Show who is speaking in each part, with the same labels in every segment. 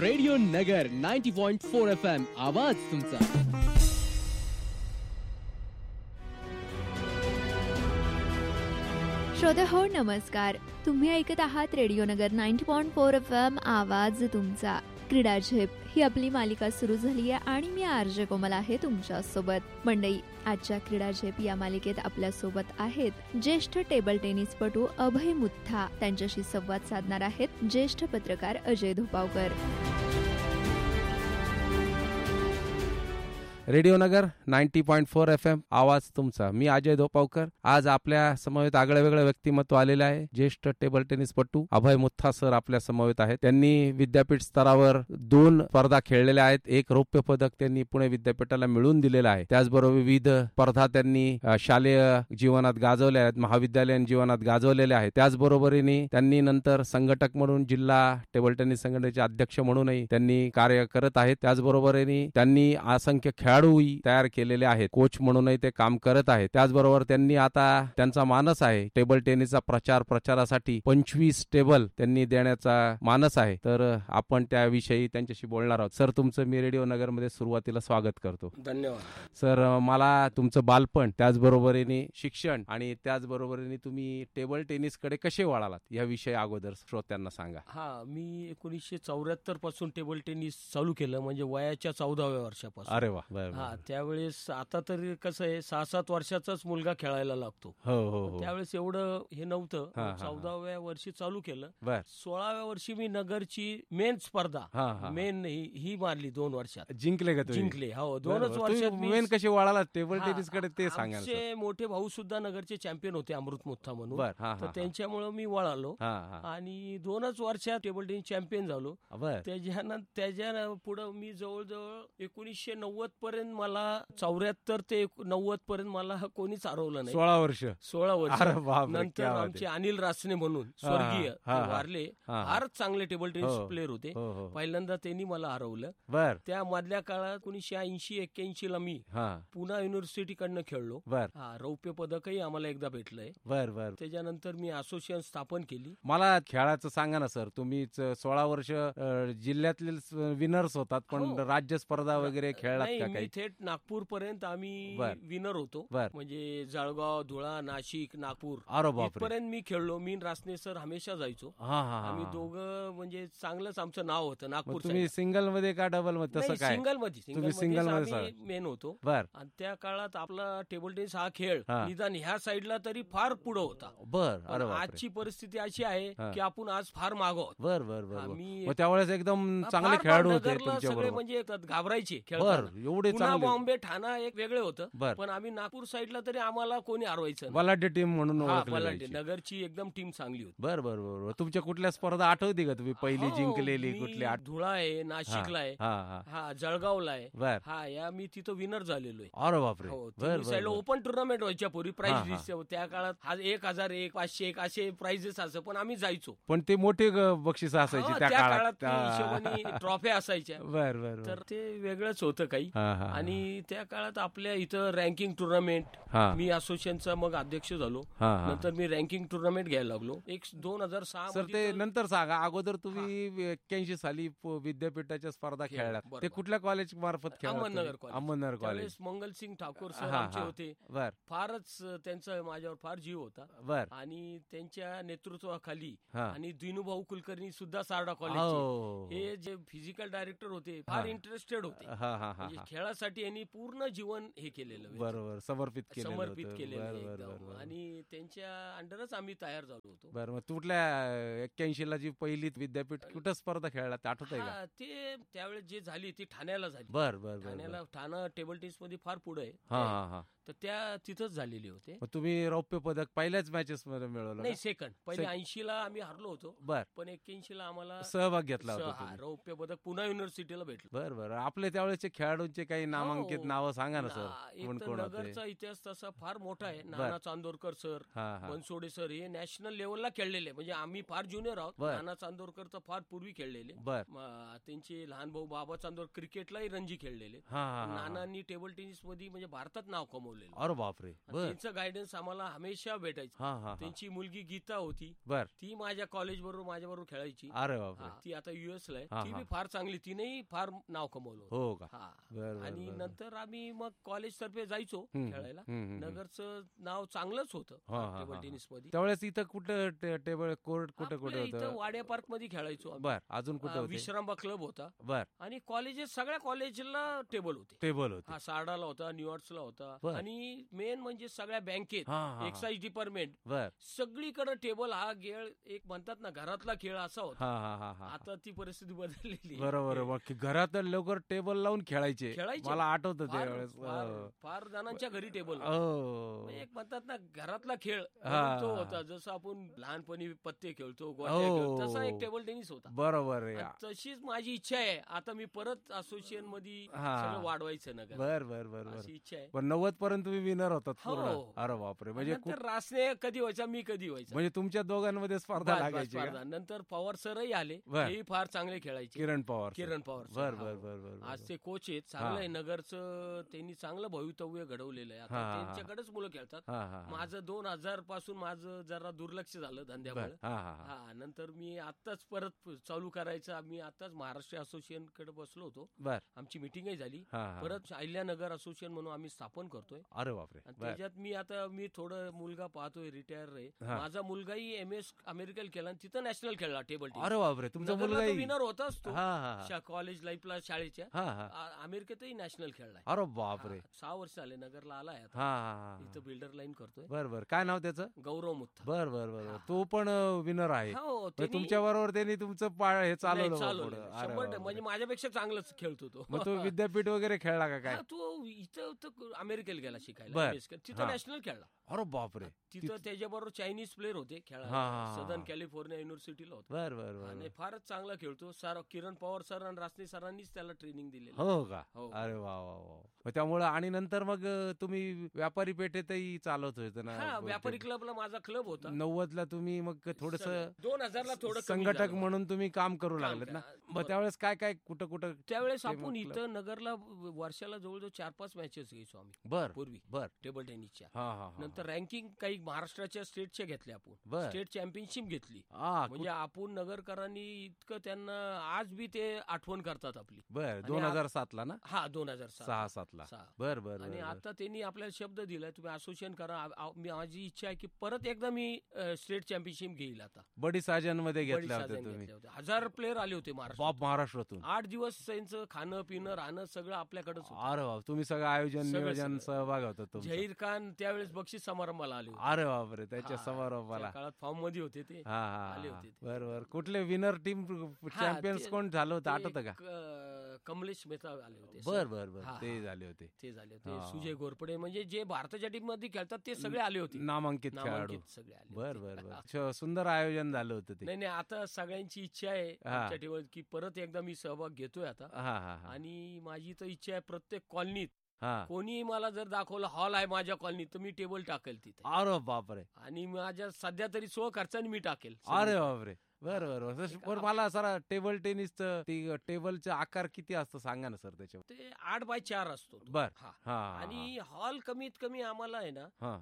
Speaker 1: Radio नगर 90.4 FM आवाज तुमचा.
Speaker 2: श्रोते हो नमस्कार. तुम्ही ऐकत आहात रेडिओ नगर 90.4 FM आवाज तुमचा. क्रीडा झेप ही आपली मालिका सुरू झाली आहे आणि मी आरजे कोमल आहे तुमच्या सोबत. मंडळी, आजच्या क्रीडा झेप या मालिकेत आपल्या सोबत आहेत ज्येष्ठ टेबल टेनिसपटू अभय मुथा. त्यांच्याशी संवाद साधणार आहेत ज्येष्ठ पत्रकार अजय धोपावकर.
Speaker 3: रेडिओ नगर 90.4 FM आवाज तुमचा. मी अजय धोपावकर. आज आपल्या समवेत आगळं वेगळं व्यक्तिमत्व आलेलं आहे. ज्येष्ठ टेबल टेनिसपटू अभय मुथा सर आपल्या समवेत आहेत. त्यांनी विद्यापीठ स्तरावर 2 स्पर्धा खेळलेल्या आहेत. एक रौप्य पदक त्यांनी पुणे विद्यापीठाला मिळवून दिलेलं आहे. त्याचबरोबर विविध स्पर्धा त्यांनी शालेय जीवनात गाजवल्या आहेत, महाविद्यालयीन जीवनात गाजवलेल्या आहेत. त्याचबरोबरीने त्यांनी नंतर संघटक म्हणून जिल्हा टेबल टेनिस संघटनेचे अध्यक्ष म्हणूनही त्यांनी कार्य करत आहेत. त्याचबरोबरीने त्यांनी असंख्य खेळाडू तयार केलेले आहेत. कोच म्हणूनही ते काम करत आहेत. त्याचबरोबर त्यांनी आता त्यांचा मानस आहे टेबल टेनिसचा प्रचारासाठी 25 टेबल त्यांनी देण्याचा मानस आहे. तर आपण त्याविषयी त्यांच्याशी बोलणार आहोत. सर, तुमचं मी रेडिओ नगर मध्ये सुरुवातीला स्वागत करतो.
Speaker 4: धन्यवाद.
Speaker 3: सर, मला तुमचं बालपण, त्याचबरोबरीने शिक्षण आणि त्याचबरोबरीने तुम्ही टेबल टेनिसकडे कसे वळालात याविषयी अगोदर श्रोत्यांना सांगा.
Speaker 4: मी 1974 पासून टेबल टेनिस चालू केलं, म्हणजे वयाच्या 14व्या वर्षापासून.
Speaker 3: अरे वा.
Speaker 4: त्यावेळेस आता तरी कसं आहे 6-7 वर्षाचाच मुलगा खेळायला लागतो.
Speaker 3: हो.
Speaker 4: त्यावेळेस एवढं हे नव्हतं. 14व्या वर्षी चालू केलं. 16व्या वर्षी मी नगरची मेन स्पर्धा मेन ही मारली 2 वर्षात.
Speaker 3: जिंकले का?
Speaker 4: जिंकले. हो, 2च वर्षात.
Speaker 3: मेन कशी वळाला टेबल टेनिस कडे ते सांगा.
Speaker 4: आमचे मोठे भाऊ सुद्धा नगरचे चॅम्पियन होते, अमृत मुथा म्हणून. तर त्यांच्यामुळे मी वळालो आणि 2च वर्षात टेबल टेनिस चॅम्पियन झालो. त्याच्या पुढे मी जवळजवळ 1990 पर्यंत, मला 74 ते 90 पर्यंत मला कोणीच हरवलं नाही.
Speaker 3: 16 वर्ष.
Speaker 4: नंतर आमचे अनिल रासने म्हणून स्वर्गीय वारले, फारच चांगले टेबल टेनिस प्लेअर होते. पहिल्यांदा त्यांनी मला हरवलं. त्या मधल्या काळात 1980-81 ला मी पुणा युनिव्हर्सिटी कडनं खेळलो. रौप्य पदकही आम्हाला एकदा भेटलंय. त्याच्यानंतर मी असोसिएशन स्थापन केली.
Speaker 3: मला खेळाचं सांगा ना सर. तुम्ही 16 वर्ष जिल्ह्यातील विनर्स होतात, पण राज्य स्पर्धा वगैरे खेळलात का?
Speaker 4: मी थेट नागपूर पर्यंत आम्ही विनर होतो. म्हणजे जळगाव, धुळा, नाशिक, नागपूर इथपर्यंत मी खेळलो. मी रासने सर हमेशा जायचो. आम्ही दोघं म्हणजे चांगलंच आमचं नाव होतं नागपूर.
Speaker 3: तुम्ही सिंगल मध्ये का डबल मध्ये? तसं काय?
Speaker 4: सिंगल मध्ये मेन होतो. आणि त्या काळात आपला टेबल टेनिस हा खेळ निदान ह्या साईडला तरी फार पुढे होता. आजची परिस्थिती अशी आहे की आपण आज फार मागो आहोत.
Speaker 3: त्यावेळेस एकदम चांगले खेळाडू होते
Speaker 4: सगळे, म्हणजे घाबरायचे खेळ.
Speaker 3: एवढे
Speaker 4: बॉम्बे, ठाणा एक वेगळे होतं, पण आम्ही नागपूर साईडला तरी आम्हाला कोणी हरवायचं.
Speaker 3: बलाढ्य टीम म्हणून
Speaker 4: नगरची एकदम टीम चांगली होती.
Speaker 3: बरोबर. तुमच्या कुठल्या स्पर्धा आठवते का तुम्ही पहिली जिंकलेली? कुठली?
Speaker 4: धुळा आहे, नाशिकला आहे, जळगावला आहे. या मी तिथं विनर झालेलो आहे.
Speaker 3: अरे बापरे.
Speaker 4: ओपन टुर्नामेंट व्हायच्या पूर्वी प्राइज त्या काळात 1001, 501 असे प्राइजेस असं, पण आम्ही जायचो.
Speaker 3: पण ते मोठे बक्षीस असायची त्या काळात,
Speaker 4: ट्रॉफ्या असायच्या. तर ते वेगळंच होतं काही. आणि त्या काळात आपल्या इथं रँकिंग टुर्नामेंट, मी असोसिएशनचा मग अध्यक्ष झालो. नंतर मी रँकिंग टुर्नामेंट घ्यायला लागलो. 2006
Speaker 3: सर, ते नंतर सांगा. अगोदर तुम्ही 81 साली विद्यापीठाच्या स्पर्धा खेळल्यात. ते कुठल्या कॉलेज मार्फत खेळला? अहमदनगर कॉलेज.
Speaker 4: मंगलसिंग ठाकूर सर आमचे होते. फारच त्यांचा माझ्यावर फार जीव होता. आणि त्यांच्या नेतृत्वाखाली आणि दिनूभाऊ कुलकर्णी सुद्धा सारडा कॉलेज, हे जे फिजिकल डायरेक्टर होते, फार इंटरेस्टेड होते. खेळासाठी यांनी पूर्ण जीवन हे केलेलं.
Speaker 3: बरोबर. समर्पित
Speaker 4: केलेलं. आणि त्यांच्या अंडरच आम्ही तयार झालो होतो.
Speaker 3: बरं. मग कुठल्या 81 ला जी पहिली विद्यापीठ कुठं स्पर्धा खेळला ते आठवत आहे का?
Speaker 4: ते त्यावेळेस जे झाली ती ठाण्याला झाली.
Speaker 3: ठाण्याला.
Speaker 4: ठाणा टेबल टेनिस मध्ये फार पुढे आहे. तर त्या तिथंच झालेले होते.
Speaker 3: तुम्ही रौप्य पदक पहिल्याच मॅचेस मध्ये मिळवलं?
Speaker 4: नाही, सेकंड. पहिले 80 ला आम्ही हरलो होतो, पण 81 ला आम्हाला
Speaker 3: सहभाग घेतला होता.
Speaker 4: रौप्य पदक पुणा युनिव्हर्सिटीला भेटलं.
Speaker 3: बरं. आपले त्यावेळेचे खेळाडूंचे काही काही नामांकित नावं सांगा ना सर.
Speaker 4: नगरचा इतिहास तसा फार मोठा आहे. नाना चांदोरकर सर, बनसोडे सर हे नॅशनल लेवलला खेळलेले. म्हणजे आम्ही फार ज्युनियर आहोत. नाना चांदोरकर तर फार पूर्वी खेळलेले. त्यांचे लहान भाऊ बाबा चांदोरकर क्रिकेटलाही रणजी खेळलेले. नानांनी टेबल टेनिस मध्ये म्हणजे भारतात नाव कमवलेलं.
Speaker 3: अरे बापरे.
Speaker 4: त्यांचं गायडन्स आम्हाला हमेशा भेटायचं. त्यांची मुलगी गीता होती, ती माझ्या कॉलेज बरोबर माझ्याबरोबर खेळायची.
Speaker 3: अरे बापरे.
Speaker 4: ती आता युएसला आहे. ती बी फार चांगली, तिनेही फार नाव कमवलं.
Speaker 3: हो का.
Speaker 4: आणि नंतर आम्ही मग कॉलेज तर्फे जायचो खेळायला. नगरचं नाव चांगलंच होतं टेबल टेनिस मध्ये.
Speaker 3: त्यावेळेस इथं कुठं टेबल कोर्ट कुठे होतं?
Speaker 4: वाड्या पार्क मध्ये खेळायचो.
Speaker 3: अजून कुठं?
Speaker 4: विश्रामबाग क्लब होता. आणि कॉलेजेस सगळ्या कॉलेजला टेबल होते. सारडाला होता, न्यूयॉर्कला होता. आणि मेन म्हणजे सगळ्या बँकेत, एक्साइज डिपार्टमेंट, सगळीकडे टेबल हा खेळ एक म्हणतात ना घरातला खेळ असा होता. आता ती परिस्थिती बदललेली.
Speaker 3: बरोबर. घरात लवकर टेबल लावून खेळायचे. मला आठवतं त्यावेळेस
Speaker 4: फार जणांच्या घरी टेबल. एक म्हणतात ना घरातला खेळ तो होता. जसं आपण लहानपणी पत्ते खेळतो, तसा एक टेबल टेनिस होता.
Speaker 3: बरोबर.
Speaker 4: तशीच माझी इच्छा आहे आता मी परत असोसिएशन मध्ये सगळं वाढवायचं नगर.
Speaker 3: बरोबर.
Speaker 4: अशी इच्छा आहे.
Speaker 3: पण 90 पर्यंत तुम्ही विनर होतात. अरे बापरे. म्हणजे
Speaker 4: रासने कधी व्हायचा, मी कधी व्हायचा.
Speaker 3: म्हणजे तुमच्या दोघांमध्ये स्पर्धा लागायची.
Speaker 4: नंतर पवार सरही आले, तेही फार चांगले खेळायचे. किरण पवार.
Speaker 3: बर.
Speaker 4: आज ते कोच आहेत. चांगलं आहे नगरचं. त्यांनी चांगलं भवितव्य घडवलेलं आहे. आता त्यांच्याकडेच मुलं खेळतात. माझं 2000 पासून माझं जरा दुर्लक्ष झालं धंद्यामुळे. नंतर मी आताच परत चालू करायचं. आम्ही आताच महाराष्ट्र असोसिएशन कडे बसलो होतो. आमची मिटिंगही झाली. परत अहिल्यानगर असोसिएशन म्हणून आम्ही स्थापन करतोय.
Speaker 3: अरे बापरे.
Speaker 4: त्याच्यात मी थोडं मुलगा पाहतोय, रिटायर आहे. माझा मुलगाही MS अमेरिकन केला आणि तिथं नॅशनल खेळला टेबल टेनिस.
Speaker 3: अरे बापरे. तुमचा मुलगा
Speaker 4: विनर होताच तो. कॉलेज लाईफला शाळेच्या अमेरिकेतही नॅशनल खेळलाय.
Speaker 3: अरे बापरे.
Speaker 4: 6 वर्ष झाले नगरला आलाय. इथं बिल्डर लाईन करतोय.
Speaker 3: बरोबर. काय नाव त्याचं?
Speaker 4: गौरव मुथा.
Speaker 3: बरोबर. तो पण विनर आहे. तुमच्या बरोबर त्यांनी तुमचं हे चालवलं.
Speaker 4: म्हणजे माझ्यापेक्षा चांगलंच खेळतो तो.
Speaker 3: मग तो विद्यापीठ वगैरे खेळला का काय?
Speaker 4: तो इथं अमेरिकेला गेला शिकायला. तिथं नॅशनल खेळला.
Speaker 3: अरे बापरे.
Speaker 4: तिथं त्याच्याबरोबर चायनीज प्लेअर होते खेळायला. सदर्न कॅलिफोर्निया युनिव्हर्सिटीला होते.
Speaker 3: बरोबर.
Speaker 4: फारच चांगला खेळतो. किरण पवार सर आणि रासने सरांनीच त्याला ट्रेनिंग दिली.
Speaker 3: हो का. अरे वा. त्यामुळे आणि नंतर मग तुम्ही व्यापारी पेठेतही चालवत होते ना?
Speaker 4: व्यापारी क्लबला माझा क्लब होता.
Speaker 3: 90ला तुम्ही मग थोडस
Speaker 4: 2000ला थोडं
Speaker 3: संघटक म्हणून तुम्ही काम करू लागलेत ना? मग त्यावेळेस काय कुठं
Speaker 4: त्यावेळेस आपण इथं नगरला वर्षाला जवळजवळ 4-5 मॅचेस घ्यायचो आम्ही पूर्वी टेबल टेनिसच्या. नंतर रँकिंग काही महाराष्ट्राच्या स्टेटच्या घेतल्या आपण. स्टेट चॅम्पियनशिप घेतली. म्हणजे आपण नगरकरांनी इतकं त्यांना आज बी ते आठवण करतात आपली.
Speaker 3: 2007ला ना?
Speaker 4: 2006-7ला.
Speaker 3: बरं.
Speaker 4: आणि आता त्यांनी आपल्याला शब्द दिलाय तुम्ही असोसिएशन करा. माझी इच्छा आहे की परत एकदा मी स्टेट चॅम्पियनशिप घेईल. आता
Speaker 3: बडी साजन मध्ये घेतल्या होत्या तुम्ही.
Speaker 4: 1000 प्लेअर आले होते
Speaker 3: महाराष्ट्रातून.
Speaker 4: 8 दिवस त्यांचं खाणं पिणं राहणं सगळं आपल्याकडेच.
Speaker 3: अरे बाप. तुम्ही सगळं आयोजन नियोजन सहभाग होता.
Speaker 4: झहीर खान त्यावेळेस बक्षीस समारंभाला आले होते.
Speaker 3: अरे बापरे. त्याच्या समारंभाला
Speaker 4: काळात फॉर्म मध्ये होते ते. आले होते.
Speaker 3: बरोबर. कुठले विनर टीम चॅम्पियन्स कोण झालं होतं आठवतं का?
Speaker 4: कमलेश मेहता आले होते.
Speaker 3: बरं. ते झाले होते.
Speaker 4: सुजय घोरपडे म्हणजे जे भारताच्या टीम मध्ये खेळतात ते सगळे आले होते.
Speaker 3: नामांकित खेळाडू
Speaker 4: सगळे आले.
Speaker 3: बरं. सुंदर आयोजन झालं होतं ते.
Speaker 4: नाही आता सगळ्यांची इच्छा आहे की परत एकदा मी सहभाग घेतोय आता. आणि माझी तर इच्छा आहे प्रत्येक कॉलनीत कोणी मला जर दाखवलं हॉल आहे माझ्या कॉलनीत तर मी टेबल टाकेल तिथे.
Speaker 3: अरे बापरे.
Speaker 4: आणि माझ्या सध्या तरी खर्चाने मी टाकेल.
Speaker 3: अरे बापरे. बरोबर. मला सर टेबल टेनिसचं टेबलचा आकार किती असतो सांगा ना सर त्याच्यावर?
Speaker 4: ते 8x4 असतो. आणि हॉल कमीत कमी आम्हाला आहे ना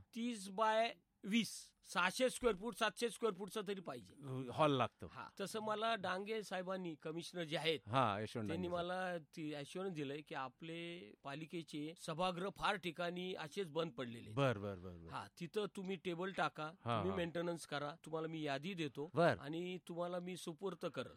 Speaker 4: 30x20 600 स्क्वेअर फूट 700 स्क्वेअर फूटचा तरी पाहिजे
Speaker 3: हॉल लागतो.
Speaker 4: तसं मला डांगे साहेबांनी कमिशनर जे आहेत त्यांनी मला ॲश्युरन्स दिलंय की आपले पालिकेचे सभागृह फार ठिकाणी असेच बंद पडलेले.
Speaker 3: बरं.
Speaker 4: तिथं तुम्ही टेबल टाका, तुम्ही मेंटेनन्स करा, तुम्हाला मी यादी देतो आणि तुम्हाला मी सुपूर्त करल.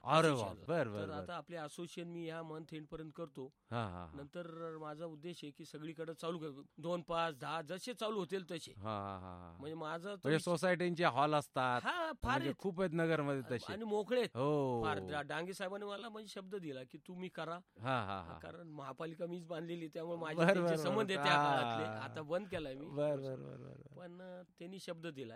Speaker 4: तर आता आपले असोसिएशन मी या मंथ एंड पर्यंत करतो. नंतर माझा उद्देश आहे की सगळीकडे चालू 2, 5, 10 जसे चालू होतील तसे. म्हणजे माझं
Speaker 3: सोसायटीचे हॉल असतात फार खूप आहेत नगरमध्ये तसे
Speaker 4: आणि मोकळे. डांगे साहेबांनी मला म्हणजे शब्द दिला की तुम्ही करा. कारण महापालिका मीच बांधलेली त्यामुळे माझे संबंध त्या काळातले आता बंद केलाय मी. पण त्यांनी शब्द दिला